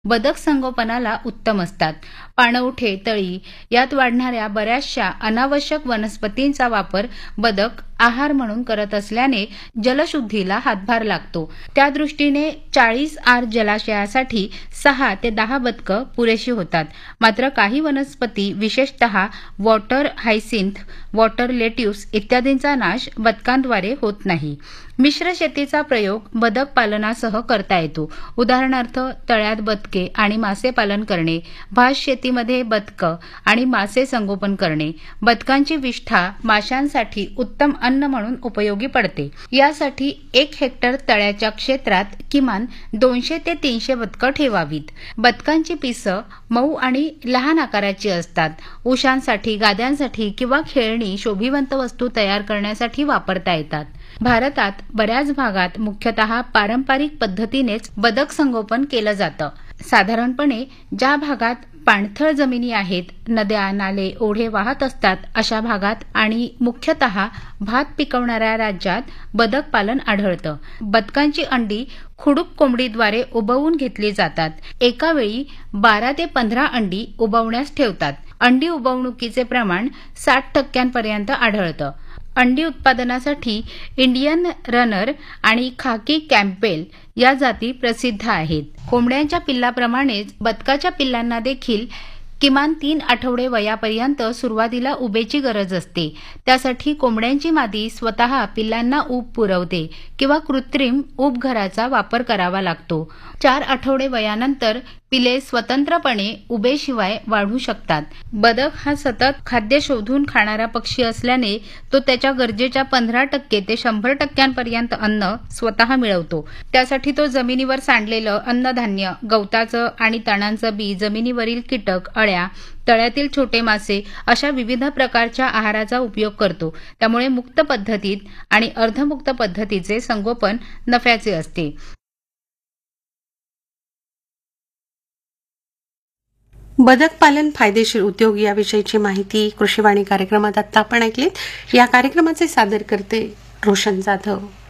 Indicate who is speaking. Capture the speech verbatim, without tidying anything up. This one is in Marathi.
Speaker 1: बदक संगोपनाला उत्तम असतात. पाणवठे, तळी यात वाढणाऱ्या बऱ्याचशा अनावश्यक वनस्पतींचा वापर बदक आहार म्हणून करत असल्याने जलशुद्धीला हातभार लागतो. त्या दृष्टीने चाळीस आर जलाशयासाठी सहा ते दहा बदकं पुरेशी होतात. मात्र काही वनस्पती विशेषतः वॉटर हायसिंथ, वॉटर लेट्यूस इत्यादींचा नाश बदकांद्वारे होत नाही. मिश्र शेतीचा प्रयोग बदक पालनासह करता येतो. उदाहरणार्थ तळ्यात बदके आणि मासे पालन करणे, भात शेतीमध्ये बदकं आणि मासे संगोपन करणे. बदकांची विष्ठा माशांसाठी उत्तम अन्न म्हणून उपयोगी पडते. यासाठी एक हेक्टर तळ्याच्या क्षेत्रात किमान दोनशे ते तीनशे बदकं ठेवावीत. बदकांची पिसं मऊ आणि लहान आकाराची असतात. उशांसाठी, गाद्यांसाठी किंवा खेळणी, शोभिवंत वस्तू तयार करण्यासाठी वापरता येतात. भारतात बऱ्याच भागात मुख्यतः पारंपरिक पद्धतीनेच बदक संगोपन केलं जातं. साधारणपणे ज्या भागात पाणथळ जमिनी आहेत, नद्या, नाले, ओढे वाहत असतात अशा भागात आणि मुख्यतः भात पिकवणाऱ्या राज्यात बदक पालन आढळतं. बदकांची अंडी खुडूक कोंबडीद्वारे उबवून घेतली जातात. एका वेळी बारा ते पंधरा अंडी उबवण्यास ठेवतात. अंडी उबवणुकीचे प्रमाण साठ टक्क्यांपर्यंत आढळतं. अंडी उत्पादनासाठी इंडियन रनर आणि खाकी कॅम्पेल या जाती प्रसिद्ध आहेत. कोंबड्यांच्या पिल्लाप्रमाणेच बदकाच्या पिल्लांना देखील किमान तीन आठवडे वयापर्यंत सुरुवातीला उबेची गरज असते. त्यासाठी कोंबड्यांची मादी स्वतः पिल्लांना ऊब पुरवते किंवा कृत्रिम ऊबघराचा वापर करावा लागतो. चार आठवडे वयानंतर पिले स्वतंत्रपणे उबेशिवाय वाढू शकतात. बदक हा सतत खाद्य शोधून खाणारा पक्षी असल्याने तो त्याच्या गरजेच्या पंधरा टक्के ते शंभर टक्क्यांपर्यंत अन्न स्वतः मिळवतो. त्यासाठी तो जमिनीवर सांडलेलं अन्नधान्य, गवताचं आणि तणांचं बी, जमिनीवरील कीटक, अळ्या, तळ्यातील छोटे मासे अशा विविध प्रकारच्या आहाराचा उपयोग करतो. त्यामुळे मुक्त पद्धतीत आणि अर्धमुक्त पद्धतीचे संगोपन नफ्याचे असते.
Speaker 2: बदक पालन फायदेशीर उद्योग याविषयीची माहिती कृषीवाणी कार्यक्रमात आता आपण ऐकलीत. या कार्यक्रमाचे सादर करते रोशन जाधव.